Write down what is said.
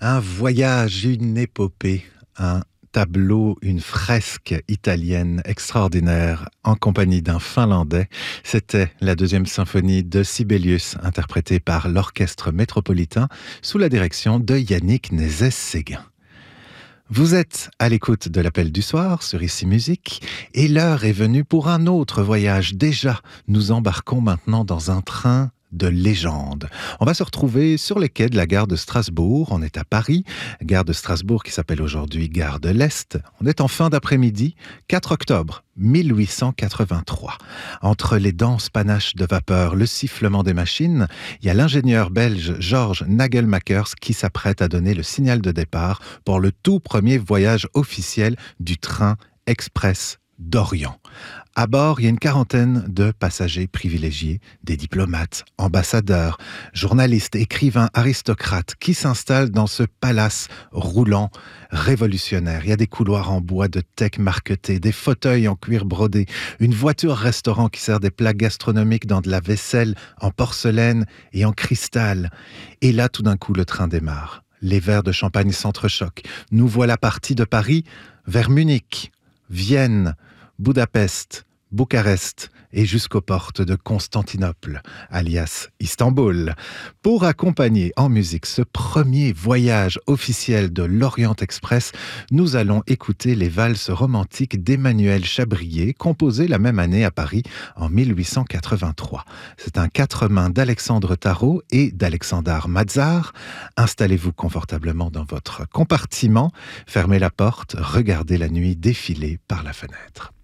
Un voyage, une épopée, un tableau, une fresque italienne extraordinaire en compagnie d'un Finlandais. C'était la deuxième symphonie de Sibelius, interprétée par l'Orchestre métropolitain sous la direction de Yannick Nézet-Séguin. Vous êtes à l'écoute de l'appel du soir sur Ici Musique et l'heure est venue pour un autre voyage. Déjà, nous embarquons maintenant dans un train de légende. On va se retrouver sur les quais de la gare de Strasbourg. On est à Paris, gare de Strasbourg qui s'appelle aujourd'hui gare de l'Est. On est en fin d'après-midi, 4 octobre 1883. Entre les denses panaches de vapeur, le sifflement des machines, il y a l'ingénieur belge Georges Nagelmakers qui s'apprête à donner le signal de départ pour le tout premier voyage officiel du train express d'Orient. À bord, il y a une quarantaine de passagers privilégiés, des diplomates, ambassadeurs, journalistes, écrivains, aristocrates qui s'installent dans ce palace roulant révolutionnaire. Il y a des couloirs en bois de teck marquetés, des fauteuils en cuir brodé, une voiture-restaurant qui sert des plats gastronomiques dans de la vaisselle en porcelaine et en cristal. Et là, tout d'un coup, le train démarre. Les verres de champagne s'entrechoquent. Nous voilà partis de Paris vers Munich, Vienne, Budapest, Bucarest et jusqu'aux portes de Constantinople, alias Istanbul, pour accompagner en musique ce premier voyage officiel de l'Orient Express. Nous allons écouter les valses romantiques d'Emmanuel Chabrier, composées la même année à Paris en 1883. C'est un 4 mains d'Alexandre Tarot et d'Alexandar Mazar. Installez-vous confortablement dans votre compartiment, fermez la porte, regardez la nuit défiler par la fenêtre.